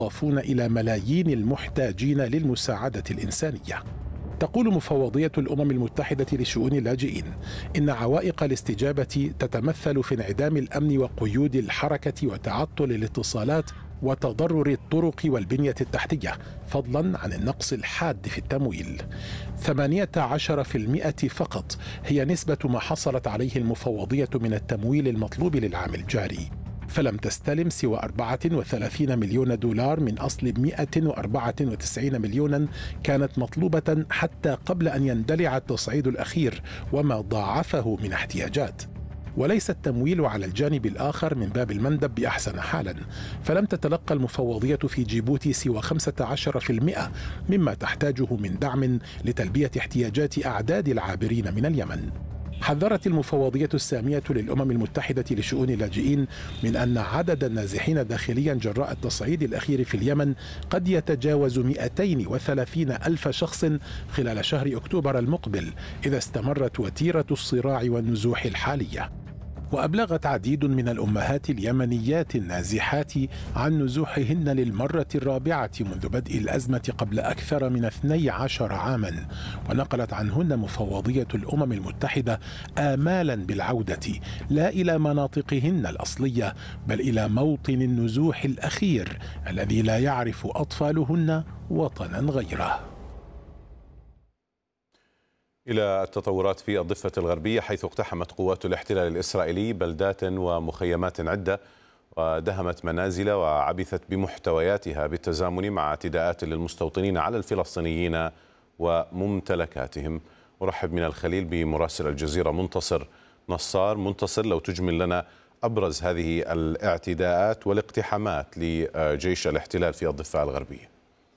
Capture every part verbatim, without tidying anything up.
يضافون إلى ملايين المحتاجين للمساعدة الإنسانية. تقول مفوضية الأمم المتحدة لشؤون اللاجئين إن عوائق الاستجابة تتمثل في انعدام الأمن وقيود الحركة وتعطل الاتصالات وتضرر الطرق والبنية التحتية، فضلا عن النقص الحاد في التمويل. ثمانية عشر بالمئة فقط هي نسبة ما حصلت عليه المفوضية من التمويل المطلوب للعام الجاري، فلم تستلم سوى أربعة وثلاثين مليون دولار من أصل مئة وأربعة وتسعين مليونا كانت مطلوبة حتى قبل أن يندلع التصعيد الأخير وما ضاعفه من احتياجات. وليس التمويل على الجانب الآخر من باب المندب بأحسن حالا، فلم تتلقى المفوضية في جيبوتي سوى خمسة عشر بالمئة مما تحتاجه من دعم لتلبية احتياجات أعداد العابرين من اليمن. حذرت المفوضية السامية للأمم المتحدة لشؤون اللاجئين من أن عدد النازحين داخليا جراء التصعيد الأخير في اليمن قد يتجاوز مئتين وثلاثين ألف شخص خلال شهر أكتوبر المقبل إذا استمرت وتيرة الصراع والنزوح الحالية. وأبلغت عديد من الأمهات اليمنيات النازحات عن نزوحهن للمرة الرابعة منذ بدء الأزمة قبل أكثر من اثني عشر عاما، ونقلت عنهن مفوضية الأمم المتحدة آمالا بالعودة لا إلى مناطقهن الأصلية بل إلى موطن النزوح الأخير الذي لا يعرف أطفالهن وطنا غيره. إلى التطورات في الضفة الغربية، حيث اقتحمت قوات الاحتلال الإسرائيلي بلدات ومخيمات عدة ودهمت منازل وعبثت بمحتوياتها بالتزامن مع اعتداءات للمستوطنين على الفلسطينيين وممتلكاتهم. أرحب من الخليل بمراسل الجزيرة منتصر نصار. منتصر، لو تجمل لنا أبرز هذه الاعتداءات والاقتحامات لجيش الاحتلال في الضفة الغربية.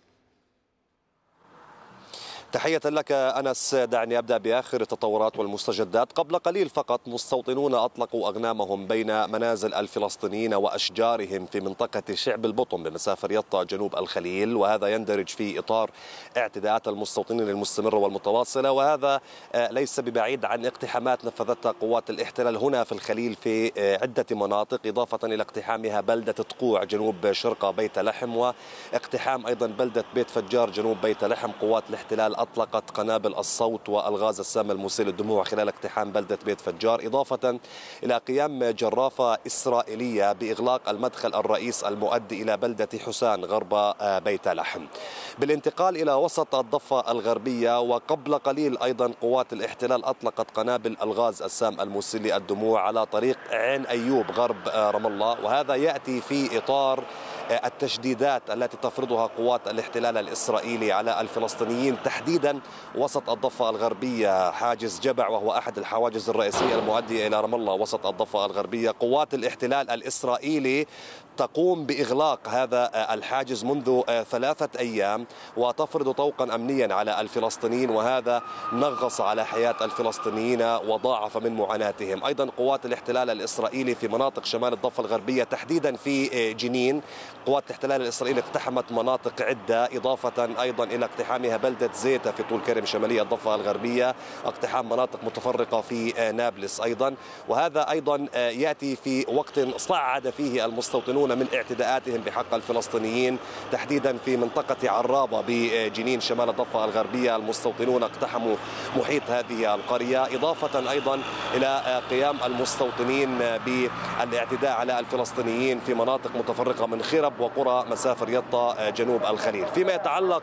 تحية لك أنس. دعني أبدأ بآخر التطورات والمستجدات. قبل قليل فقط مستوطنون أطلقوا أغنامهم بين منازل الفلسطينيين وأشجارهم في منطقة شعب البطن بمسافة ريطة جنوب الخليل، وهذا يندرج في إطار اعتداءات المستوطنين المستمرة والمتواصلة، وهذا ليس ببعيد عن اقتحامات نفذتها قوات الاحتلال هنا في الخليل في عدة مناطق، إضافة إلى اقتحامها بلدة تقوع جنوب شرق بيت لحم، واقتحام أيضا بلدة بيت فجار جنوب بيت لحم. قوات الاحتلال أطلقت قنابل الصوت والغاز السام المسيل للدموع خلال اقتحام بلدة بيت فجار، إضافة إلى قيام جرافة إسرائيلية بإغلاق المدخل الرئيس المؤدي إلى بلدة حسان غرب بيت لحم. بالانتقال إلى وسط الضفة الغربية، وقبل قليل أيضا قوات الاحتلال أطلقت قنابل الغاز السام المسيل للدموع على طريق عين أيوب غرب رام الله، وهذا يأتي في إطار التشديدات التي تفرضها قوات الاحتلال الإسرائيلي على الفلسطينيين تحديدا وسط الضفة الغربية. حاجز جبع وهو أحد الحواجز الرئيسية المؤدية إلى رام الله وسط الضفة الغربية، قوات الاحتلال الإسرائيلي تقوم بإغلاق هذا الحاجز منذ ثلاثة أيام وتفرض طوقا أمنيا على الفلسطينيين، وهذا نغص على حياة الفلسطينيين وضاعف من معاناتهم. أيضا قوات الاحتلال الإسرائيلي في مناطق شمال الضفة الغربية تحديدا في جنين، قوات الاحتلال الإسرائيلي اقتحمت مناطق عدة، إضافة أيضا إلى اقتحامها بلدة زيتا في طول كرم شمالية الضفة الغربية، اقتحام مناطق متفرقة في نابلس أيضا، وهذا أيضا يأتي في وقت صعد فيه المستوطنون من اعتداءاتهم بحق الفلسطينيين تحديدا في منطقة عرابة بجنين شمال الضفة الغربية. المستوطنون اقتحموا محيط هذه القرية، إضافة أيضا إلى قيام المستوطنين بالاعتداء على الفلسطينيين في مناطق متفرقة من خرب وقرى مسافة ريطة جنوب الخليل. فيما يتعلق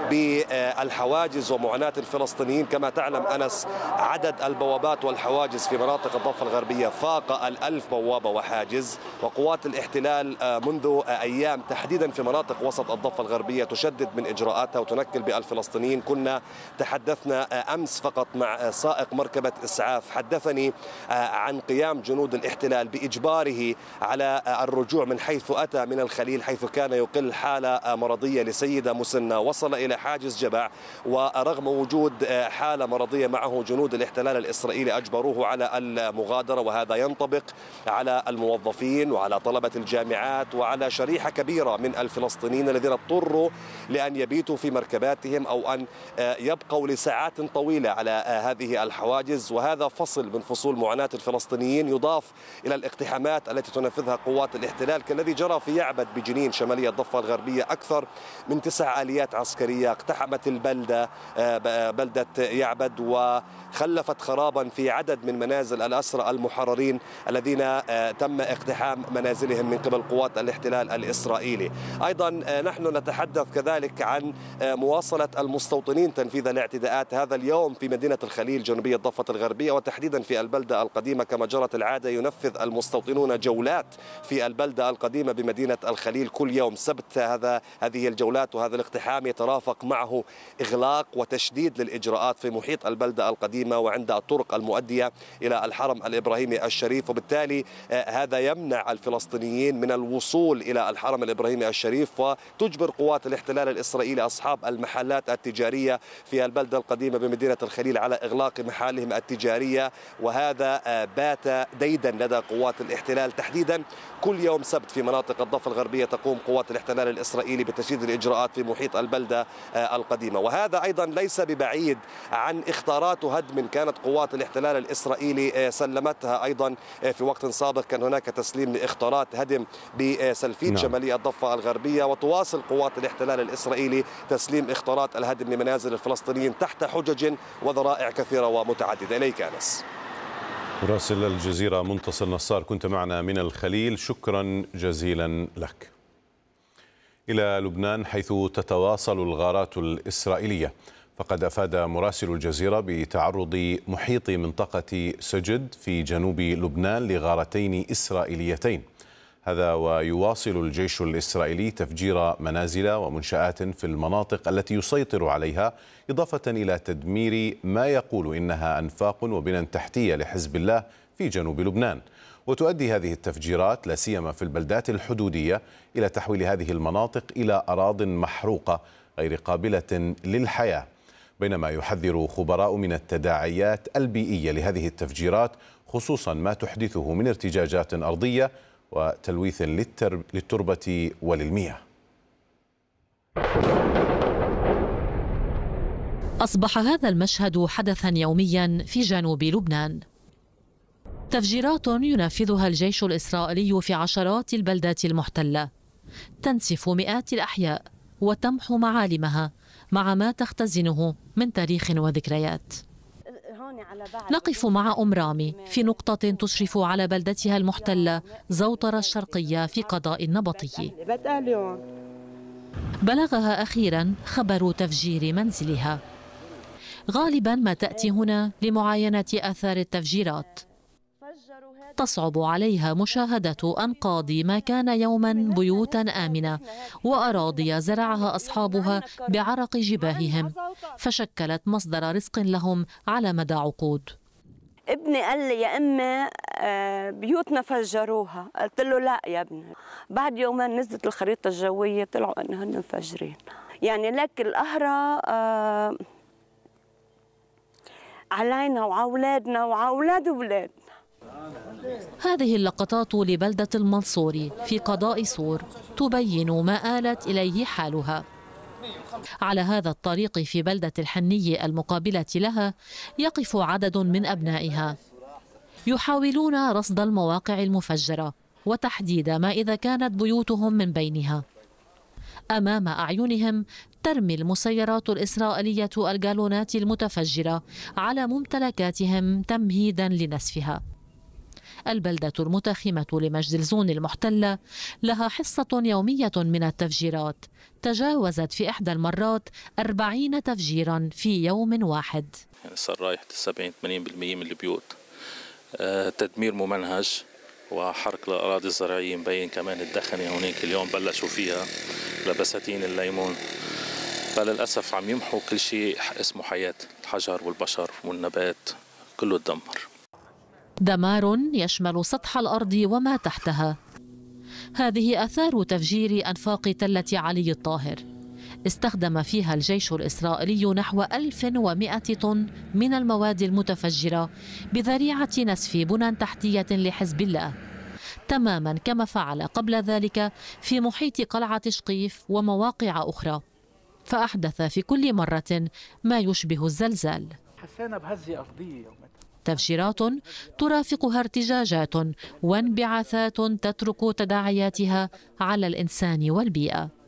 بالحواجز ومعاناة الفلسطينيين، كما تعلم أنس عدد البوابات والحواجز في مناطق الضفة الغربية فاق الألف بوابة وحاجز، وقوات الاحتلال منذ أيام تحديدا في مناطق وسط الضفة الغربية تشدد من إجراءاتها وتنكل بالفلسطينيين. كنا تحدثنا أمس فقط مع سائق مركبة إسعاف حدثني عن قيام جنود الاحتلال بإجباره على الرجوع من حيث أتى من الخليل، حيث كان يقل حالة مرضية لسيدة مسنة، وصل إلى حاجز جبع، ورغم وجود حالة مرضية معه جنود الاحتلال الإسرائيلي أجبروه على المغادرة، وهذا ينطبق على الموظفين وعلى طلبة الجامعات وعلى شريحة كبيرة من الفلسطينيين الذين اضطروا لأن يبيتوا في مركباتهم أو أن يبقوا لساعات طويلة على هذه الحواجز. وهذا فصل من فصول معاناة الفلسطينيين يضاف إلى الاقتحامات التي تنفذها قوات الاحتلال كالذي جرى في يعبد بجنين جنين شمالية الضفة الغربية أكثر من تسع آليات عسكرية اقتحمت البلدة بلدة يعبد وخلفت خرابا في عدد من منازل الأسرى المحررين الذين تم اقتحام منازلهم من قبل قوات الاحتلال الإسرائيلي. أيضا نحن نتحدث كذلك عن مواصلة المستوطنين تنفيذ الاعتداءات هذا اليوم في مدينة الخليل جنوبية الضفة الغربية وتحديدا في البلدة القديمة. كما جرت العادة ينفذ المستوطنون جولات في البلدة القديمة بمدينة الخليل كل يوم سبت. هذا هذه الجولات وهذا الاقتحام يترافق معه إغلاق وتشديد للإجراءات في محيط البلدة القديمة وعند الطرق المؤدية إلى الحرم الإبراهيمي الشريف، وبالتالي هذا يمنع الفلسطينيين من الوصول إلى الحرم الإبراهيمي الشريف، وتجبر قوات الاحتلال الإسرائيلي أصحاب المحلات التجارية في البلدة القديمة بمدينة الخليل على إغلاق محالهم التجارية، وهذا بات ديدا لدى قوات الاحتلال تحديدا. كل يوم سبت في مناطق الضفة الغربية تقوم قوات الاحتلال الإسرائيلي بتشديد الإجراءات في محيط البلدة القديمة، وهذا أيضا ليس ببعيد عن إخطارات هدم كانت قوات الاحتلال الإسرائيلي سلمتها أيضا في وقت سابق. كان هناك تسليم لإخطارات هدم بسلفيد نعم. شمالية الضفة الغربية، وتواصل قوات الاحتلال الإسرائيلي تسليم إخطارات الهدم لمنازل الفلسطينيين تحت حجج وذرائع كثيرة ومتعددة. إليك أنس. مراسل الجزيرة منتصر نصار كنت معنا من الخليل، شكرا جزيلا لك. إلى لبنان حيث تتواصل الغارات الإسرائيلية، فقد أفاد مراسل الجزيرة بتعرض محيط منطقة سجد في جنوب لبنان لغارتين إسرائيليتين. هذا ويواصل الجيش الإسرائيلي تفجير منازل ومنشآت في المناطق التي يسيطر عليها، إضافة إلى تدمير ما يقول إنها أنفاق وبنى تحتية لحزب الله في جنوب لبنان. وتؤدي هذه التفجيرات لا سيما في البلدات الحدودية إلى تحويل هذه المناطق إلى أراضٍ محروقة غير قابلة للحياة، بينما يحذر خبراء من التداعيات البيئية لهذه التفجيرات، خصوصا ما تحدثه من ارتجاجات أرضية وتلويث للتربة وللمياه. أصبح هذا المشهد حدثا يوميا في جنوب لبنان. تفجيرات ينفذها الجيش الإسرائيلي في عشرات البلدات المحتلة، تنسف مئات الأحياء وتمحو معالمها مع ما تختزنه من تاريخ وذكريات. نقف مع أم رامي في نقطة تشرف على بلدتها المحتلة زوطرة الشرقية في قضاء النبطي. بلغها أخيرا خبر تفجير منزلها. غالبا ما تأتي هنا لمعاينة آثار التفجيرات. تصعب عليها مشاهدة أنقاض ما كان يوما بيوتا آمنة وأراضي زرعها أصحابها بعرق جباههم، فشكلت مصدر رزق لهم على مدى عقود. ابني قال لي يا أمي بيوتنا فجروها، قلت له لا يا ابني. بعد يومين نزلت الخريطة الجوية طلعوا أنهن مفجرين. يعني لك القهرة آه علينا وعلى أولادنا وعلى أولاد أولادنا. هذه اللقطات لبلدة المنصوري في قضاء صور تبين ما آلت إليه حالها. على هذا الطريق في بلدة الحنية المقابلة لها يقف عدد من أبنائها يحاولون رصد المواقع المفجرة وتحديد ما إذا كانت بيوتهم من بينها. أمام أعينهم ترمي المسيرات الإسرائيلية الجالونات المتفجرة على ممتلكاتهم تمهيدا لنسفها. البلدة المتخمة لمجدلزون المحتلة لها حصة يومية من التفجيرات، تجاوزت في إحدى المرات أربعين تفجيرا في يوم واحد. يعني صار رايح سبعين ثمانين بالمئة من البيوت. آه تدمير ممنهج وحرق الأراضي الزراعية، مبين كمان الدخنة هونيك اليوم بلشوا فيها لبساتين الليمون، فللأسف عم يمحوا كل شيء اسمه حياة، الحجر والبشر والنبات كله تدمر. دمار يشمل سطح الأرض وما تحتها. هذه آثار تفجير أنفاق تلة علي الطاهر. استخدم فيها الجيش الإسرائيلي نحو ألف ومئة طن من المواد المتفجرة بذريعة نسف بنى تحتية لحزب الله، تماما كما فعل قبل ذلك في محيط قلعة شقيف ومواقع أخرى، فأحدث في كل مرة ما يشبه الزلزال. حسينا بهزة أرضية تفجيرات ترافقها ارتجاجات وانبعاثات تترك تداعياتها على الإنسان والبيئة.